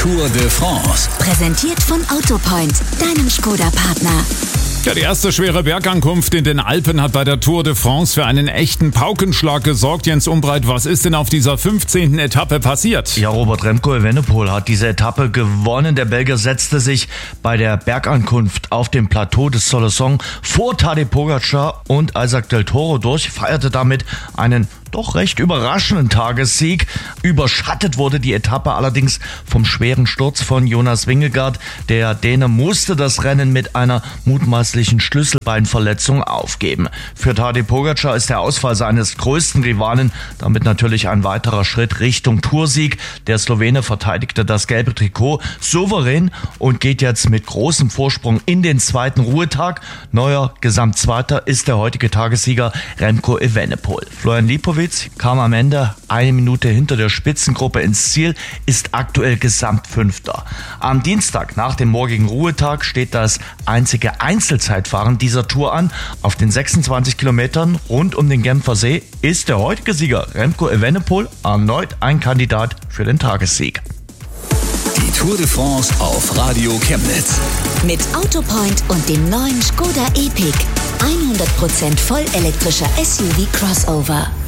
Tour de France. Präsentiert von Autopoint, deinem Skoda-Partner. Ja, die erste schwere Bergankunft in den Alpen hat bei der Tour de France für einen echten Paukenschlag gesorgt. Jens Umbreit, was ist denn auf dieser 15. Etappe passiert? Ja, Robert Remco Evenepoel hat diese Etappe gewonnen. Der Belgier setzte sich bei der Bergankunft auf dem Plateau des Soleçon vor Tadej Pogačar und Isaac del Toro durch, feierte damit einen doch recht überraschenden Tagessieg. Überschattet wurde die Etappe allerdings vom schweren Sturz von Jonas Vingegaard. Der Däne musste das Rennen mit einer mutmaßlichen Schlüsselbeinverletzung aufgeben. Für Tadej Pogačar ist der Ausfall seines größten Rivalen damit natürlich ein weiterer Schritt Richtung Toursieg. Der Slowene verteidigte das gelbe Trikot souverän und geht jetzt mit großem Vorsprung in den zweiten Ruhetag. Neuer Gesamtzweiter ist der heutige Tagessieger Remco Evenepoel. Florian Lipowitz kam am Ende 1 Minute hinter der Spitzengruppe ins Ziel, ist aktuell Gesamtfünfter. Am Dienstag nach dem morgigen Ruhetag steht das einzige Einzelzeitfahren dieser Tour an. Auf den 26 Kilometern rund um den Genfer See ist der heutige Sieger Remco Evenepoel erneut ein Kandidat für den Tagessieg. Die Tour de France auf Radio Chemnitz. Mit Autopoint und dem neuen Skoda Epic. 100% vollelektrischer SUV-Crossover.